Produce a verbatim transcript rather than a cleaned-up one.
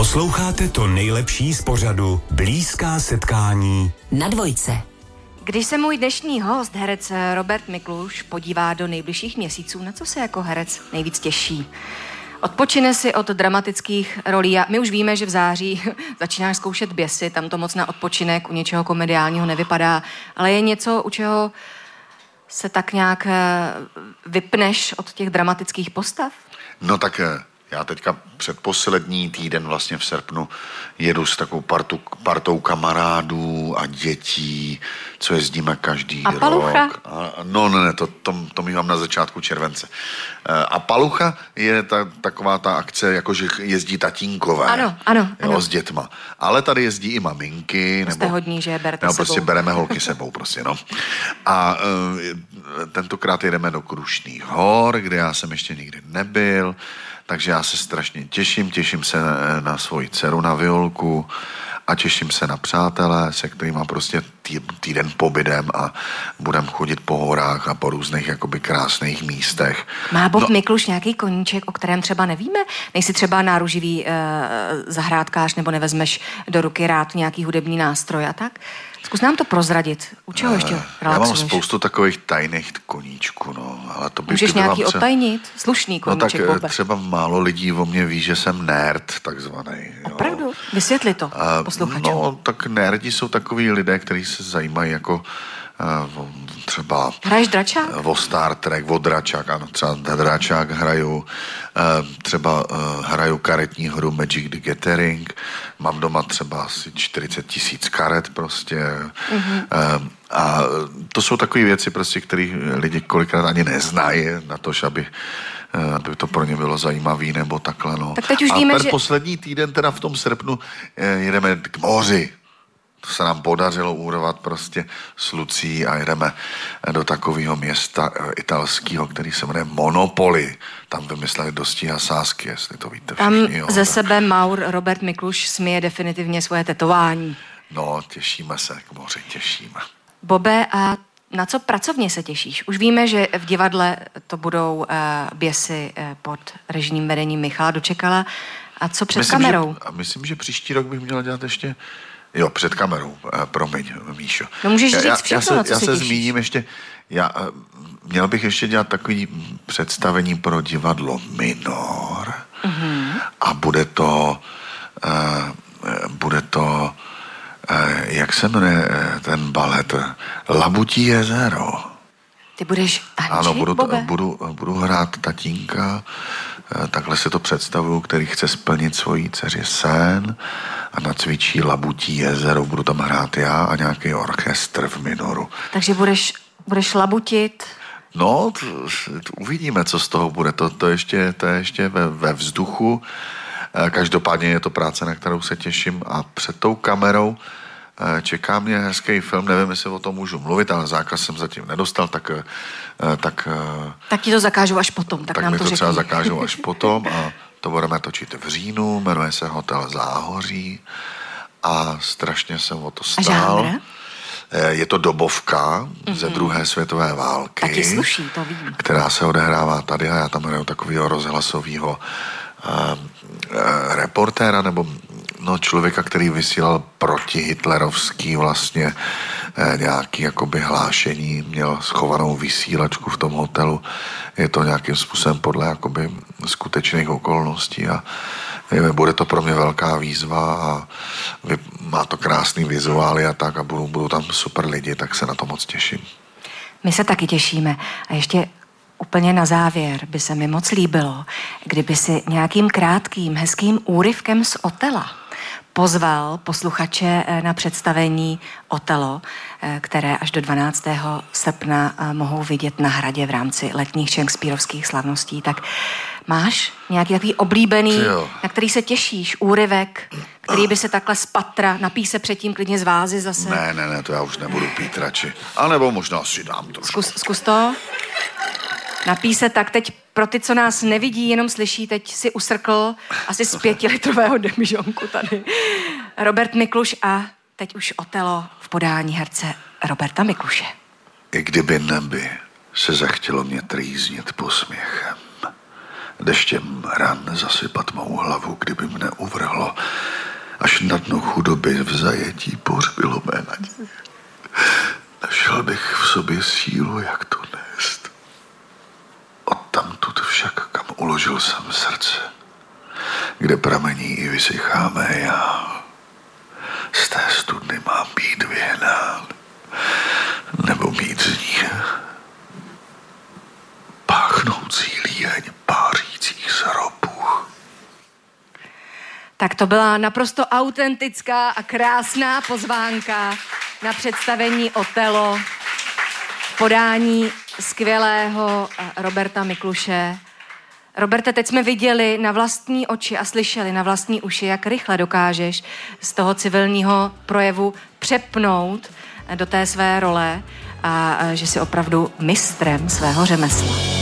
Posloucháte to nejlepší z pořadu Blízká setkání na Dvojce. Když se můj dnešní host, herec Robert Mikluš, podívá do nejbližších měsíců, na co se jako herec nejvíc těší? Odpočine si od dramatických rolí a my už víme, že v září začínáš zkoušet Běsy, tam to moc na odpočinek u něčeho komediálního nevypadá, ale je něco, u čeho se tak nějak vypneš od těch dramatických postav? No tak já teďka předposlední týden vlastně v srpnu jedu s takovou partu, partou kamarádů a dětí, co jezdíme každý a rok. Palucha? A, no, ne, ne, to, to, to mívám na začátku července. A Palucha je ta, taková ta akce, jakože jezdí tatínkové. Ano, ano, jo, ano. s dětma. Ale tady jezdí i maminky. To jste hodní, že je berete nebo sebou. prostě bereme holky sebou, prostě, no. A uh, tentokrát jedeme do Krušných hor, kde já jsem ještě nikdy nebyl. Takže já se strašně těším, těším se na, na svoji dceru, na Violku a těším se na přátelé, se kterými prostě tý, týden pobydem a budem chodit po horách a po různých jakoby krásných místech. Má Bob no, Mikluš nějaký koníček, o kterém třeba nevíme? Nejsi třeba náruživý e, zahrádkář nebo nevezmeš do ruky rád nějaký hudební nástroj a tak? Zkus nám to prozradit. U čeho ještě relaxuješ? Já mám spoustu takových tajných koníčků, no, ale to by... Můžeš by nějaký třeba... odtajnit? Slušný koníček, No tak Bobe. třeba málo lidí o mě ví, že jsem nerd, takzvaný. Opravdu? Jo. Vysvětli to A, posluchačům. No, tak nerdi jsou takový lidé, kteří se zajímají jako uh, třeba... Hraješ dračák? O Star Trek, o dračák, ano, třeba dračák hraju, uh, třeba uh, hraju karetní hru Magic the Gathering, mám doma třeba asi čtyřicet tisíc karet prostě. Mm-hmm. Uh, a to jsou takové věci prostě, které lidi kolikrát ani neznají na to, aby aby to pro ně bylo zajímavý nebo takhle, no. Tak teď už a víme, ten že... poslední týden teda v tom srpnu jedeme k moři. To se nám podařilo urvat prostě s Lucí a jedeme do takového města italského, který se jmenuje Monopoli. Tam vymysleli dosti a sásky, jestli to víte Tam všichni. Jo, ze tak. sebe Maur Robert Mikluš smije definitivně svoje tetování. No, těšíme se k moři, těšíme. Bobe, a na co pracovně se těšíš? Už víme, že v divadle to budou uh, Běsy uh, pod režijním vedením Michala Dočekala. A co před myslím, kamerou? Že, a myslím, že příští rok bych měla dělat ještě... Jo, před kamerou, eh, promiň, Míšo. No můžeš říct já, všechno, já se, na co já se se těšíš. zmíním ještě, já, eh, měl bych ještě dělat takový představení pro divadlo Minor. Mm-hmm. A bude to, eh, bude to, eh, jak se jmenuje ten balet, Labutí jezero. Ty budeš tančit, Ano, budu, Bobe? budu, budu hrát tatínka, takhle si to představuju, který chce splnit svojí dceři sen a nacvičí Labutí jezero, budu tam hrát já a nějaký orchestr v Minoru. Takže budeš, budeš labutit. No, to, to uvidíme, co z toho bude. To, to, ještě, to je ještě ve, ve vzduchu. Každopádně je to práce, na kterou se těším a před tou kamerou čeká mě hezký film, nevím, jestli o tom můžu mluvit, ale zákaz jsem zatím nedostal, tak... Tak, tak ti to zakážu až potom, tak, tak nám mi to to řekni. třeba zakážu až potom a to budeme točit v říjnu, jmenuje se Hotel Záhoří a strašně jsem o to stál. A žánr? Je to dobovka mm-hmm. ze druhé světové války. Taky sluší, to vím. Která se odehrává tady a já tam hraju takového rozhlasového uh, uh, reportéra nebo no, člověka, který vysílal protihitlerovský vlastně eh, nějaký jakoby hlášení, měl schovanou vysílačku v tom hotelu. Je to nějakým způsobem podle jakoby skutečných okolností a nevím, bude to pro mě velká výzva a vy, má to krásný vizuály a tak a budou, budou tam super lidi, tak se na to moc těším. My se taky těšíme a ještě úplně na závěr by se mi moc líbilo, kdyby si nějakým krátkým, hezkým úryvkem z Otela pozval posluchače na představení Otelo, které až do dvanáctého srpna mohou vidět na Hradě v rámci letních shakespearovských slavností. Tak máš nějaký takový oblíbený, na který se těšíš, úryvek, který by se takhle z patra, napij se předtím klidně z vázy zase? Ne, ne, ne, to já už nebudu pít radši. A nebo možná si dám trošku. Zkus, zkus to. Napij se, tak teď pro ty, co nás nevidí, jenom slyší, teď si usrkl asi z pětilitrového demižonku tady Robert Mikluš a teď už Otelo v podání herce Roberta Mikluše. I kdyby neby se zachtělo mě trýznit posměchem, deštěm ran zasypat mou hlavu, kdyby mne uvrhlo až na dno chudoby v zajetí pohřbilo mé naděje. Našel bych v sobě sílu, jak to nést. Odtamtud však, kam uložil jsem srdce, kde pramení i vysychá mé já. Z té studny mám být vyhnán, nebo mít z ní páchnoucí líheň pářících zrobů. Tak to byla naprosto autentická a krásná pozvánka na představení Otelo v podání skvělého Roberta Mikluše. Roberte, teď jsme viděli na vlastní oči a slyšeli na vlastní uši, jak rychle dokážeš z toho civilního projevu přepnout do té své role a že jsi opravdu mistrem svého řemesla.